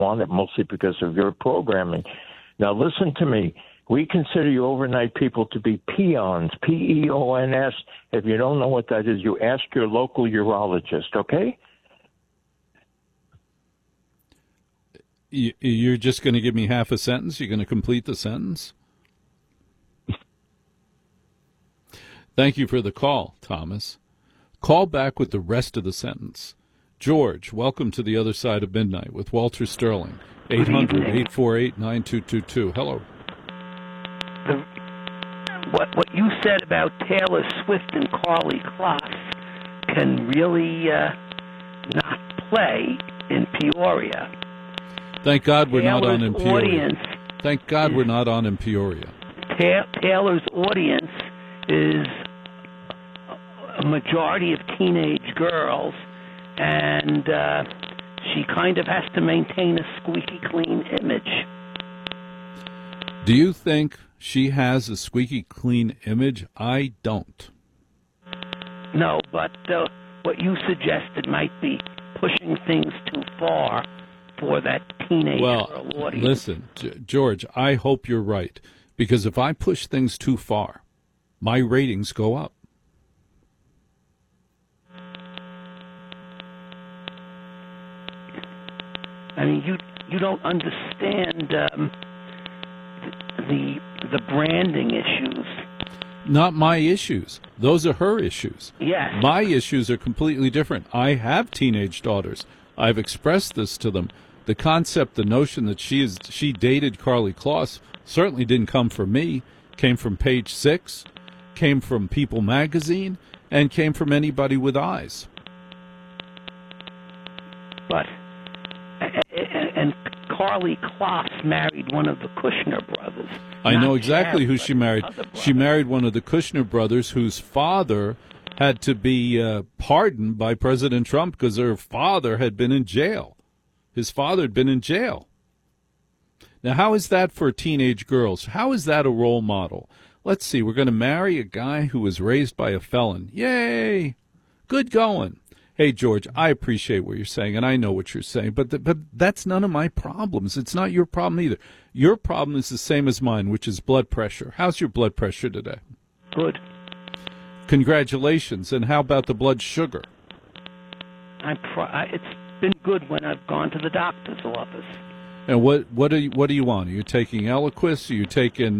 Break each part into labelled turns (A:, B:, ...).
A: want it, mostly because of your programming. Now, listen to me. We consider you overnight people to be peons, P-E-O-N-S. If you don't know what that is, you ask your local urologist, okay?
B: You're just going to give me half a sentence? You're going to complete the sentence? Thank you for the call, Thomas. Call back with the rest of the sentence. George, welcome to the other side of midnight with Walter Sterling, 800-848-9222. Hello.
C: What you said about Taylor Swift and Karlie Kloss can really not play in Peoria.
B: Thank God we're not on in Peoria.
C: Audience
B: Thank God we're not on in Peoria.
C: Taylor's audience is a majority of teenage girls, and she kind of has to maintain a squeaky clean image.
B: Do you think she has a squeaky clean image? I don't.
C: No, but what you suggested might be pushing things too far for that teenage girl audience.
B: Listen, George, I hope you're right, because if I push things too far, my ratings go up.
C: I mean, you don't understand the branding issues.
B: Not my issues. Those are her issues.
C: Yes.
B: My issues are completely different. I have teenage daughters. I've expressed this to them. The concept, the notion that she dated Karlie Kloss certainly didn't come from me. Came from Page Six, came from People magazine, and came from anybody with eyes.
C: But and Karlie Kloss married one of the Kushner brothers.
B: I know exactly who she married. She married one of the Kushner brothers whose father had to be pardoned by President Trump because her father had been in jail. His father had been in jail. Now, how is that for teenage girls? How is that a role model? Let's see. We're going to marry a guy who was raised by a felon. Yay! Good going. Hey, George, I appreciate what you're saying, and I know what you're saying, but that's none of my problems. It's not your problem either. Your problem is the same as mine, which is blood pressure. How's your blood pressure today?
C: Good.
B: Congratulations. And how about the blood sugar?
C: It's been good when I've gone to the doctor's office.
B: And what are you on? Are you taking Eliquis? Are you taking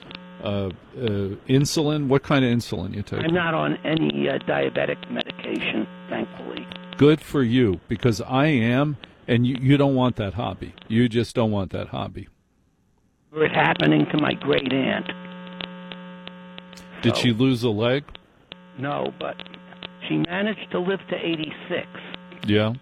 B: insulin? What kind of insulin are you taking?
C: I'm not on any diabetic medication, thankfully.
B: Good for you, because I am, and you don't want that hobby. You just don't want that hobby.
C: It's happening to my great aunt.
B: Did she lose a leg?
C: No, but she managed to live to 86.
B: Yeah.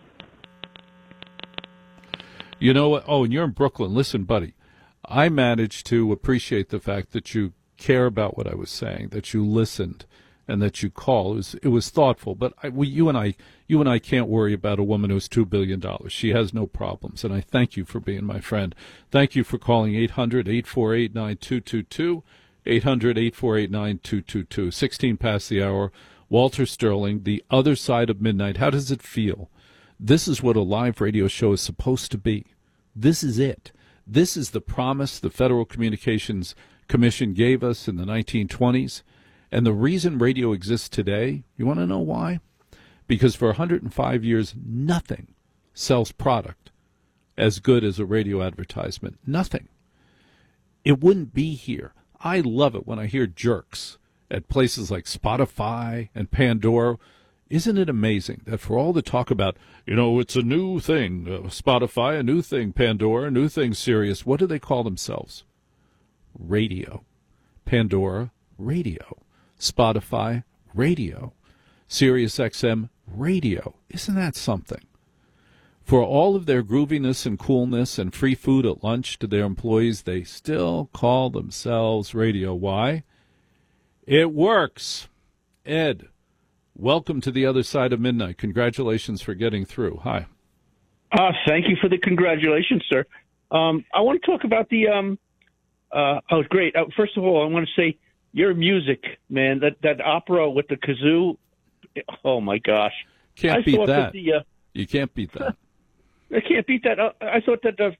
B: You know what? Oh, and you're in Brooklyn. Listen, buddy, I managed to appreciate the fact that you care about what I was saying, that you listened, and that you called. It was thoughtful. But you and I can't worry about a woman who's $2 billion. She has no problems, and I thank you for being my friend. Thank you for calling 800-848-9222, 800-848-9222. 16 past the hour. Walter Sterling, The Other Side of Midnight. How does it feel? This is what a live radio show is supposed to be. This is it. This is the promise the Federal Communications Commission gave us in the 1920s. And the reason radio exists today, you want to know why? Because for 105 years, nothing sells product as good as a radio advertisement. Nothing. It wouldn't be here. I love it when I hear jerks at places like Spotify and Pandora. Isn't it amazing that for all the talk about, it's a new thing, Spotify, a new thing, Pandora, a new thing, Sirius, what do they call themselves? Radio. Pandora, radio. Spotify, radio. Sirius XM, radio. Isn't that something? For all of their grooviness and coolness and free food at lunch to their employees, they still call themselves radio. Why? It works. Ed, welcome to the other side of midnight. Congratulations for getting through. Hi.
D: Thank you for the congratulations, sir. I want to talk about the great. First of all, I want to say your music, man, that opera with the kazoo, oh, my gosh.
B: Can't beat that. You can't beat that.
D: I can't beat that. I thought that